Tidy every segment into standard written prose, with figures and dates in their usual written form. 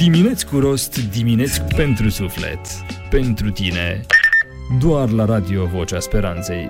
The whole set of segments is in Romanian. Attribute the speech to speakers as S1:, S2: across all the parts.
S1: Dimineți cu rost, dimineți pentru suflet. Pentru tine, doar la Radio Vocea Speranței.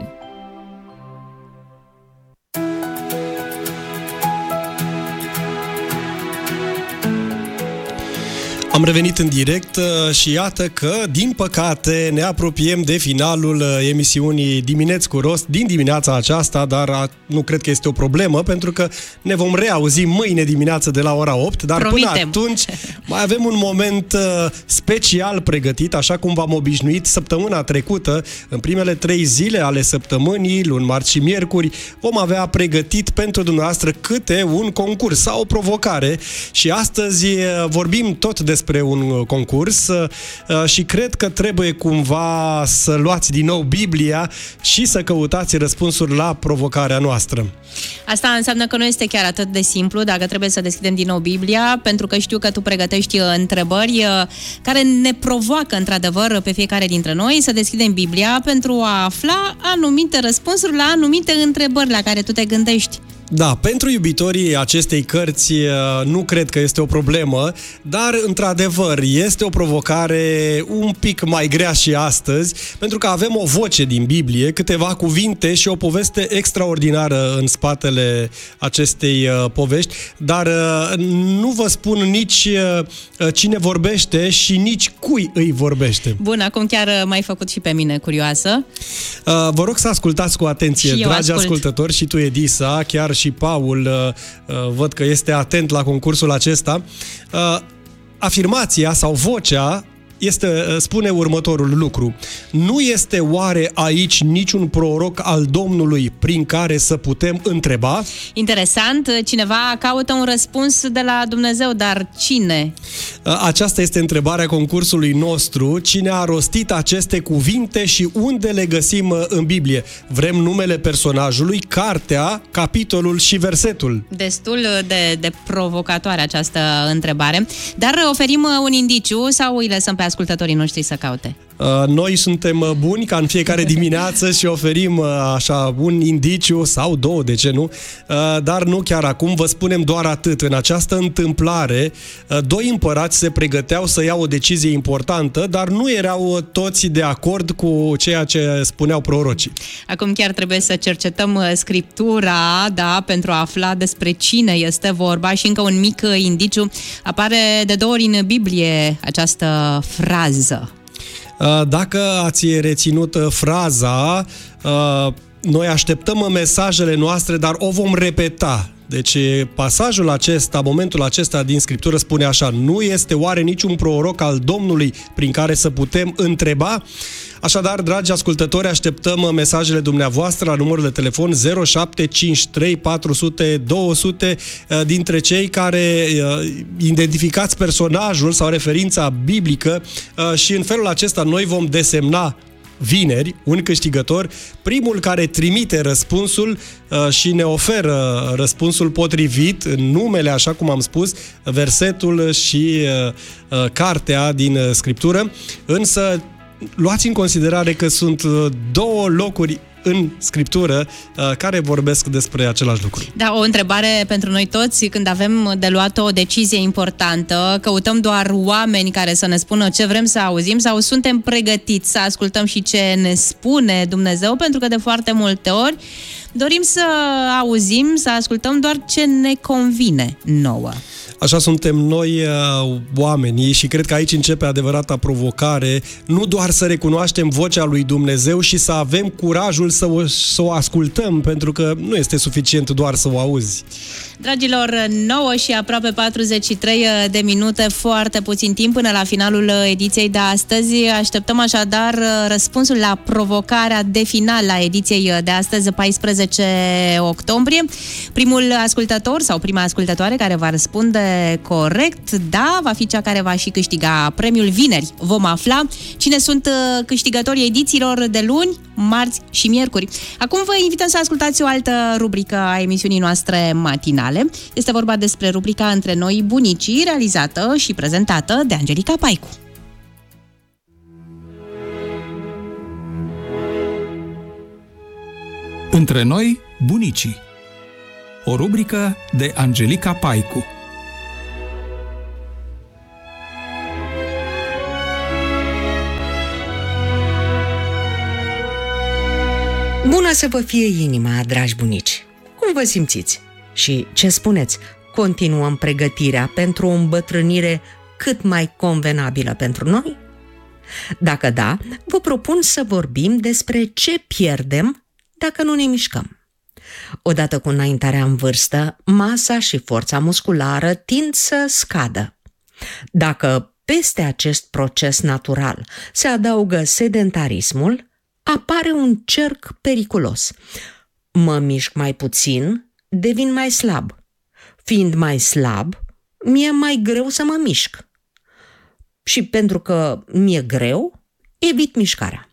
S2: Am revenit în direct și iată că, din păcate, ne apropiem de finalul emisiunii Dimineți cu rost din dimineața aceasta, dar nu cred că este o problemă, pentru că ne vom reauzi mâine dimineață de la ora 8, dar
S3: Promitem.
S2: Până atunci mai avem un moment special pregătit, așa cum v-am obișnuit săptămâna trecută, în primele 3 zile ale săptămânii, luni, marți și miercuri, vom avea pregătit pentru dumneavoastră câte un concurs sau o provocare și astăzi vorbim tot despre un concurs și cred că trebuie cumva să luați din nou Biblia și să căutați răspunsuri la provocarea noastră.
S3: Asta înseamnă că nu este chiar atât de simplu dacă trebuie să deschidem din nou Biblia, pentru că știu că tu pregătești întrebări care ne provoacă într-adevăr pe fiecare dintre noi să deschidem Biblia pentru a afla anumite răspunsuri la anumite întrebări la care tu te gândești.
S2: Da, pentru iubitorii acestei cărți nu cred că este o problemă, dar într-adevăr este o provocare un pic mai grea și astăzi, pentru că avem o voce din Biblie, câteva cuvinte și o poveste extraordinară în spatele acestei povești, dar nu vă spun nici cine vorbește și nici cui îi vorbește.
S3: Bun, acum chiar m-ai făcut și pe mine curioasă.
S2: Vă rog să ascultați cu atenție, dragi ascultători, și tu, Edisa, chiar și Paul, văd că este atent la concursul acesta. Afirmația sau vocea spune următorul lucru: nu este oare aici niciun proroc al Domnului prin care să putem întreba?
S3: Interesant, cineva caută un răspuns de la Dumnezeu, dar cine?
S2: Aceasta este întrebarea concursului nostru. Cine a rostit aceste cuvinte și unde le găsim în Biblie? Vrem numele personajului, cartea, capitolul și versetul.
S3: Destul de provocatoare această întrebare, dar oferim un indiciu sau îi lăsăm pe ascultătorii noștri să caute?
S2: Noi suntem buni ca în fiecare dimineață și oferim așa un indiciu sau două, de ce nu? Dar nu chiar acum, vă spunem doar atât. În această întâmplare, 2 împărați se pregăteau să iau o decizie importantă, dar nu erau toți de acord cu ceea ce spuneau prorocii.
S3: Acum chiar trebuie să cercetăm Scriptura, da, pentru a afla despre cine este vorba și încă un mic indiciu. Apare de 2 ori în Biblie această frază.
S2: Dacă ați reținut fraza, noi așteptăm mesajele noastre, dar o vom repeta. Deci pasajul acesta, momentul acesta din Scriptură spune așa: nu este oare niciun proroc al Domnului prin care să putem întreba? Așadar, dragi ascultători, așteptăm mesajele dumneavoastră la numărul de telefon 0753 400 200 dintre cei care identificați personajul sau referința biblică și în felul acesta noi vom desemna vineri un câștigător, primul care trimite răspunsul și ne oferă răspunsul potrivit, numele, așa cum am spus, versetul și cartea din Scriptură. Însă luați în considerare că sunt 2 locuri în Scriptură care vorbesc despre același lucru.
S3: Da, o întrebare pentru noi toți: când avem de luat o decizie importantă, căutăm doar oameni care să ne spună ce vrem să auzim sau suntem pregătiți să ascultăm și ce ne spune Dumnezeu? Pentru că de foarte multe ori dorim să auzim, să ascultăm doar ce ne convine nouă.
S2: Așa suntem noi oamenii și cred că aici începe adevărata provocare, nu doar să recunoaștem vocea lui Dumnezeu și să avem curajul să o ascultăm, pentru că nu este suficient doar să o auzi.
S3: Dragilor, 9 și aproape 43 de minute, foarte puțin timp până la finalul ediției de astăzi. Așteptăm așadar răspunsul la provocarea de final la ediției de astăzi, 14 octombrie. Primul ascultător sau prima ascultătoare care va răspunde corect, da, va fi cea care va și câștiga premiul vineri. Vom afla cine sunt câștigătorii edițiilor de luni, marți și miercuri. Acum vă invităm să ascultați o altă rubrică a emisiunii noastre matinale. Este vorba despre rubrica Între noi bunicii, realizată și prezentată de Angelica Paicu.
S4: Între noi bunicii. O rubrică de Angelica Paicu.
S5: Bună să vă fie inima, dragi bunici! Cum vă simțiți? Și ce spuneți? Continuăm pregătirea pentru o îmbătrânire cât mai convenabilă pentru noi? Dacă da, vă propun să vorbim despre ce pierdem dacă nu ne mișcăm. Odată cu înaintarea în vârstă, masa și forța musculară tind să scadă. Dacă peste acest proces natural se adaugă sedentarismul, apare un cerc periculos. Mă mișc mai puțin, devin mai slab. Fiind mai slab, mi-e mai greu să mă mișc. Și pentru că mi-e greu, evit mișcarea.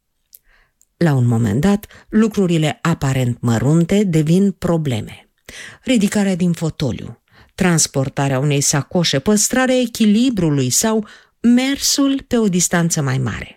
S5: La un moment dat, lucrurile aparent mărunte devin probleme. Ridicarea din fotoliu, transportarea unei sacoșe, păstrarea echilibrului sau mersul pe o distanță mai mare.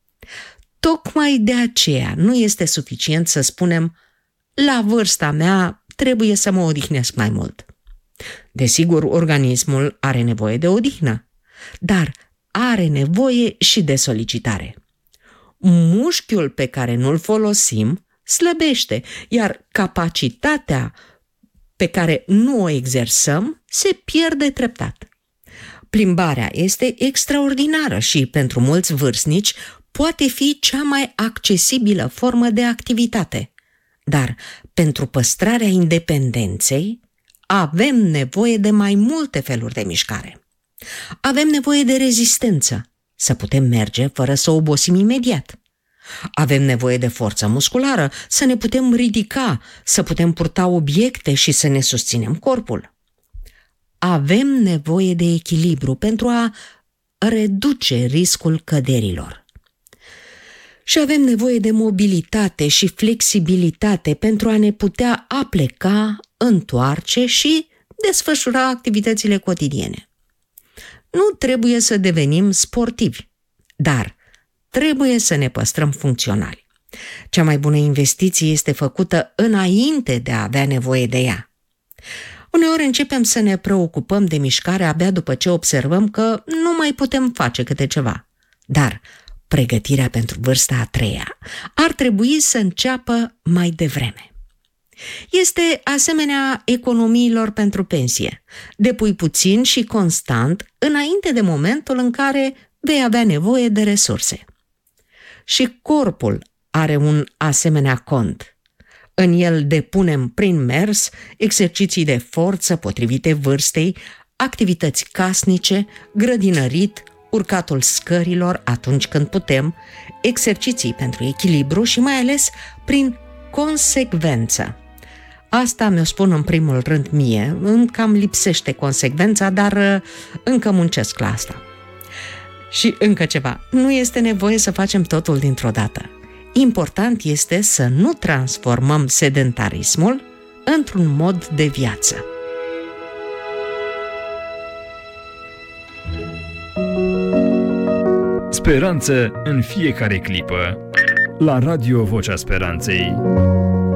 S5: Tocmai de aceea nu este suficient să spunem: la vârsta mea trebuie să mă odihnesc mai mult. Desigur, organismul are nevoie de odihnă, dar are nevoie și de solicitare. Mușchiul pe care nu-l folosim slăbește, iar capacitatea pe care nu o exersăm se pierde treptat. Plimbarea este extraordinară și, pentru mulți vârstnici, poate fi cea mai accesibilă formă de activitate. Dar, pentru păstrarea independenței, avem nevoie de mai multe feluri de mișcare. Avem nevoie de rezistență, să putem merge fără să obosim imediat. Avem nevoie de forță musculară, să ne putem ridica, să putem purta obiecte și să ne susținem corpul. Avem nevoie de echilibru pentru a reduce riscul căderilor. Și avem nevoie de mobilitate și flexibilitate pentru a ne putea apleca, întoarce și desfășura activitățile cotidiene. Nu trebuie să devenim sportivi, dar trebuie să ne păstrăm funcționali. Cea mai bună investiție este făcută înainte de a avea nevoie de ea. Uneori începem să ne preocupăm de mișcare abia după ce observăm că nu mai putem face câte ceva. Dar pregătirea pentru vârsta a treia ar trebui să înceapă mai devreme. Este asemenea economiilor pentru pensie. Depui puțin și constant înainte de momentul în care vei avea nevoie de resurse. Și corpul are un asemenea cont. În el depunem prin mers exerciții de forță potrivite vârstei, activități casnice, grădinărit, urcatul scărilor atunci când putem, exerciții pentru echilibru și mai ales prin consecvență. Asta mi-o spun în primul rând mie, îmi cam lipsește consecvența, dar încă muncesc la asta. Și încă ceva, nu este nevoie să facem totul dintr-o dată. Important este să nu transformăm sedentarismul într-un mod de viață.
S1: Speranță în fiecare clipă. La Radio Vocea Speranței.